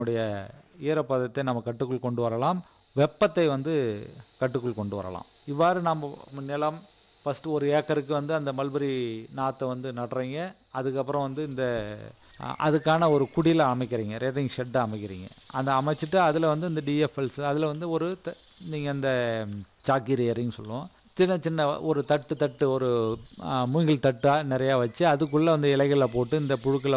உடைய ஈரப்பதத்தை நம்ம கட்டுக்குள் கொண்டு வரலாம். வெப்பத்தை கட்டுக்குள் கொண்டு வரலாம். இவ்வாறு நாம் நிலம் ஃபஸ்ட்டு ஒரு ஏக்கருக்கு அந்த மல்பரி நாற்றை நடுறீங்க. அதுக்கப்புறம் இந்த அதுக்கான ஒரு குடிலை அமைக்கிறீங்க, ரேட்டிங் ஷெட்டை அமைக்கிறீங்க. அந்த அமைச்சிட்டு அதில் இந்த டிஎஃப்எல்ஸ் அதில் ஒரு நீங்கள் அந்த சாக்கீர் ஏரின்னு சொல்லுவோம், சின்ன சின்ன ஒரு தட்டு ஒரு மூங்கில் தட்டாக நிறையா வச்சு அதுக்குள்ளே இலைகளில் போட்டு இந்த புழுக்களை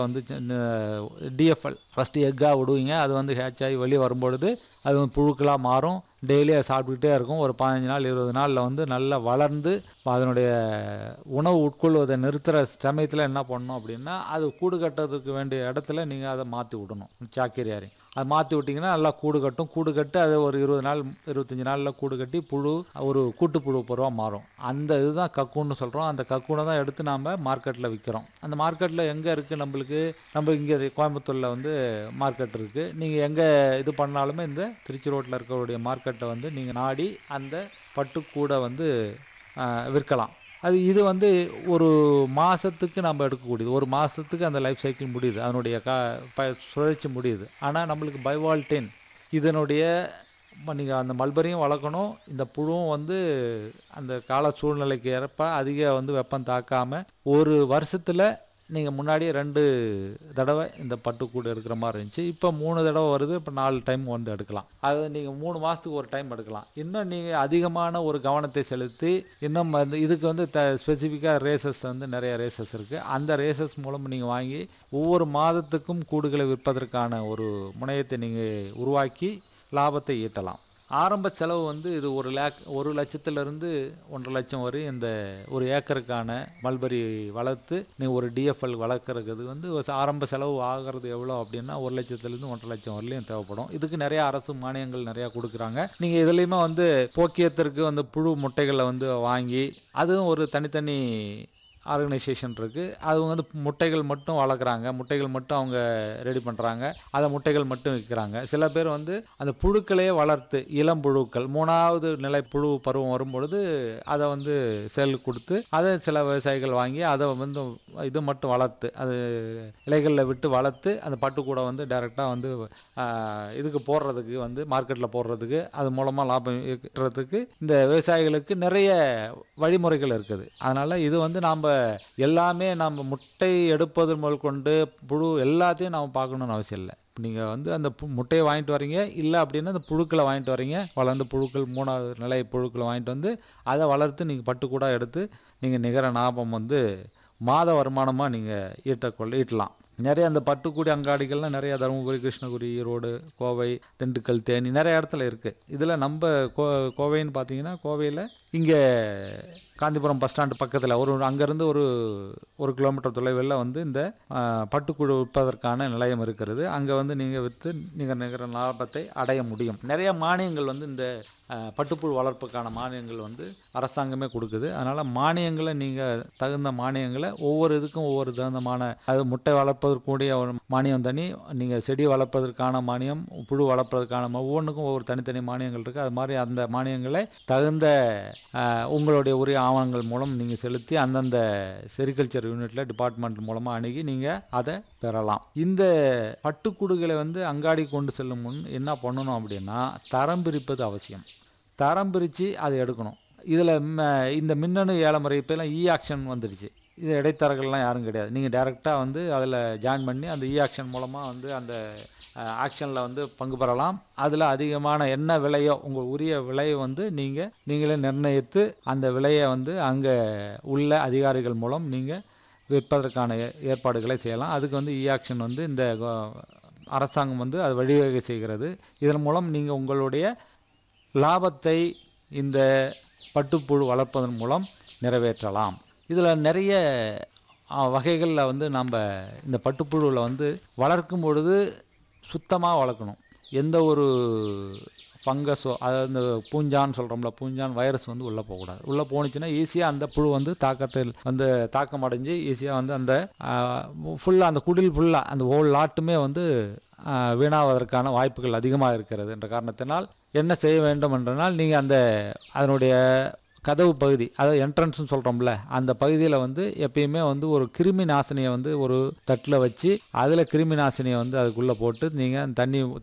டிஎஃப்எல் ஃபஸ்ட்டு எக்காக விடுவீங்க. அது ஹேட்ச் ஆகி வெளியே வரும்பொழுது அது புழுக்களாக மாறும். டெய்லி அதை சாப்பிட்டுக்கிட்டே இருக்கும். ஒரு 15 நாள் 20 நாளில் நல்லா வளர்ந்து அதனுடைய உணவு உட்கொள்வதை நிறுத்துகிற சமயத்தில் என்ன பண்ணணும் அப்படின்னா, அது கூடு கட்டுறதுக்கு வேண்டிய இடத்துல நீங்கள் அதை மாற்றி விடணும். சாக்கீர் ஏரி அதை மாற்றி விட்டிங்கன்னா நல்லா கூடு கட்டும். கூடு கட்டு அது ஒரு 20 நாள் 25 நாளில் கூடு கட்டி புழு ஒரு கூட்டுப்புழு பருவாக மாறும். அந்த இதுதான் கக்கூன்னு சொல்கிறோம். அந்த கக்கூனை தான் எடுத்து நாம் மார்க்கெட்டில் விற்கிறோம். அந்த மார்க்கெட்டில் எங்கே இருக்குது நம்ம இங்கே கோயம்புத்தூரில் மார்க்கெட் இருக்குது. நீங்கள் எங்கே இது பண்ணாலுமே இந்த திருச்சி ரோட்டில் இருக்கக்கூடிய மார்க்கெட்டை நீங்கள் நாடி அந்த பட்டுக்கூடை விற்கலாம். இது ஒரு மாதத்துக்கு நம்ம எடுக்கக்கூடியது. ஒரு மாதத்துக்கு அந்த லைஃப் சைக்கிள் முடியுது, அதனுடைய சுழற்சி முடியுது. ஆனால் நம்மளுக்கு பைவால்டின் இதனுடைய நீங்கள் அந்த மல்பரியும் வளர்க்கணும். இந்த புழுவும் அந்த கால சூழ்நிலைக்கு ஏற்ப அதிக வெப்பம் தாக்காமல் ஒரு வருஷத்தில் நீங்கள் முன்னாடியே 2 தடவை இந்த பட்டுக்கூடு எடுக்கிற மாதிரி இருந்துச்சு. இப்போ 3 தடவை வருது. இப்போ 4 டைம் எடுக்கலாம். அது நீங்கள் 3 மாதத்துக்கு ஒரு டைம் எடுக்கலாம். இன்னும் நீங்கள் அதிகமான ஒரு கவனத்தை செலுத்தி இன்னும் இதுக்கு ஸ்பெசிஃபிக்காக ரேசஸ் நிறைய ரேசஸ் இருக்குது. அந்த ரேசஸ் மூலம் நீங்கள் வாங்கி ஒவ்வொரு மாதத்துக்கும் கூடுகளை விற்பதற்கான ஒரு முனையத்தை நீங்கள் உருவாக்கி லாபத்தை ஈட்டலாம். ஆரம்ப செலவு இது 1 லட்சத்திலிருந்து 1.5 லட்சம் வரை இந்த ஒரு ஏக்கருக்கான மல்பரி வளர்த்து நீங்கள் ஒரு டிஎஃப்எல் வளர்க்குறதுக்கு ஆரம்ப செலவு ஆகிறது எவ்வளோ அப்படின்னா 1 லட்சத்துலேருந்து 1.5 லட்சம் வரலையும் தேவைப்படும். இதுக்கு நிறைய அரசு மானியங்கள் நிறையா கொடுக்குறாங்க. நீங்கள் இதுலேயுமே போக்கியத்திற்கு புழு முட்டைகளை வாங்கி அதுவும் ஒரு தனித்தனி ஆர்கனைசேஷன் இருக்குது. அது முட்டைகள் மட்டும் வளர்க்குறாங்க, முட்டைகள் மட்டும் அவங்க ரெடி பண்ணுறாங்க, அதை முட்டைகள் மட்டும் விற்கிறாங்க. சில பேர் அந்த புழுக்களையே வளர்த்து இளம் புழுக்கள் 3வது நிலை புழு பருவம் வரும்பொழுது அதை சேல் கொடுத்து அதை சில விவசாயிகள் வாங்கி அதை இது மட்டும் வளர்த்து அது இலைகளில் விட்டு வளர்த்து அந்த பட்டுக்கூடை டைரெக்டாக இதுக்கு போடுறதுக்கு மார்க்கெட்டில் போடுறதுக்கு அது மூலமாக லாபம் ஈட்டுறதுக்கு இந்த விவசாயிகளுக்கு நிறைய வழிமுறைகள் இருக்குது. அதனால் இது நாம் எல்லாமே நம்ம முட்டை எடுப்பது முதல் கொண்டு புழு எல்லாத்தையும் நாம் பார்க்கணுன்னு அவசியம் இல்லை. நீங்கள் அந்த முட்டையை வாங்கிட்டு வரீங்க, இல்லை அப்படின்னா அந்த புழுக்களை வாங்கிட்டு வரீங்க. வளர்ந்த புழுக்கள் 3வது நிலை புழுக்களை வாங்கிட்டு அதை வளர்த்து நீங்கள் பட்டுக்கூட எடுத்து நீங்கள் நிகர லாபம் மாத வருமானமாக நீங்கள் ஈட்டலாம். நிறைய அந்த பட்டுக்கூடி அங்காடிகள்லாம் நிறைய தருமபுரி, கிருஷ்ணகிரி, ஈரோடு, கோவை, திண்டுக்கல், தேனி நிறைய இடத்துல இருக்குது. இதில் நம்ம கோவைன்னு பார்த்தீங்கன்னா கோவையில் இங்கே காந்திபுரம் பஸ் ஸ்டாண்டு பக்கத்தில் அங்கேருந்து ஒரு கிலோமீட்டர் தொலைவில் இந்த பட்டுக்குழு விற்பதற்கான நிலையம் இருக்கிறது. அங்கே நீங்கள் விற்று நீங்கள் நிகர லாபத்தை அடைய முடியும். நிறைய மானியங்கள் இந்த பட்டுப்புழு வளர்ப்புக்கான மானியங்கள் அரசாங்கமே கொடுக்குது. அதனால் மானியங்களை நீங்கள் தகுந்த மானியங்களை ஒவ்வொரு இதுக்கும் ஒவ்வொரு தகுந்தமான அது முட்டை வளர்ப்பதற்குரிய ஒரு மானியம் தனி, நீங்கள் செடி வளர்ப்பதற்கான மானியம், புழு வளர்ப்பதற்கான ஒவ்வொன்றுக்கும் ஒவ்வொரு தனித்தனி மானியங்கள் இருக்குது. அது மாதிரி அந்த மானியங்களை தகுந்த உங்களுடைய உரிய ஆவணங்கள் மூலம் நீங்கள் செலுத்தி அந்தந்த செரிகல்ச்சர் யூனிட்டில் டிபார்ட்மெண்ட் மூலமாக அணுகி நீங்கள் அதை பெறலாம். இந்த பட்டுக்கூடுகளை அங்காடி கொண்டு செல்லும் முன் என்ன பண்ணணும் அப்படின்னா, தரம் பிரிப்பது அவசியம். தரம் பிரித்து அதை எடுக்கணும். இதில் இந்த மின்னணு ஏலமுறை இப்போலாம் ஆக்ஷன் வந்துடுச்சு. இது இடைத்தரகர்கள்லாம் யாரும் கிடையாது. நீங்கள் டைரெக்டாக அதில் ஜாயின் பண்ணி அந்த ஆக்ஷன் மூலமாக அந்த ஆக்ஷனில் பங்கு பெறலாம். அதில் அதிகமான என்ன விலையோ உங்கள் உரிய விலையை நீங்களே நிர்ணயித்து அந்த விலையை அங்கே உள்ள அதிகாரிகள் மூலம் நீங்கள் விற்பதற்கான ஏற்பாடுகளை செய்யலாம். அதுக்கு ஆக்ஷன் இந்த அரசாங்கம் அது வழிவகை செய்கிறது. இதன் மூலம் நீங்கள் உங்களுடைய லாபத்தை இந்த பட்டுப்புழு வளர்ப்பதன் மூலம் நிறைவேற்றலாம். இதில் நிறைய வகைகளில் நம்ம இந்த பட்டுப்புழுவில் வளர்க்கும் பொழுது சுத்தமாக வளர்க்கணும். எந்த ஒரு ஃபங்கஸோ அதாவது இந்த பூஞ்சான்னு சொல்கிறோம்ல, பூஞ்சான் வைரஸ் உள்ளே போகக்கூடாது. உள்ளே போணுச்சுன்னா ஈஸியாக அந்த புழு தாக்கத்தில் தாக்கம் அடைஞ்சு ஈஸியாக அந்த ஃபுல்லாக அந்த குடில் ஃபுல்லாக அந்த ஹோல் லாட்டுமே வீணாவதற்கான வாய்ப்புகள் அதிகமாக இருக்கிறது. என்ற காரணத்தினால் என்ன செய்ய வேண்டும் என்றால், நீங்கள் அதனுடைய கதவு பகுதி, அதாவது என்ட்ரன்ஸ்னு சொல்கிறோம்ல, அந்த பகுதியில் வந்து எப்பயுமே வந்து ஒரு கிருமி நாசினியை வந்து ஒரு தட்டில் வச்சு அதில் கிருமி நாசினியை வந்து அதுக்குள்ளே போட்டு நீங்கள் தண்ணி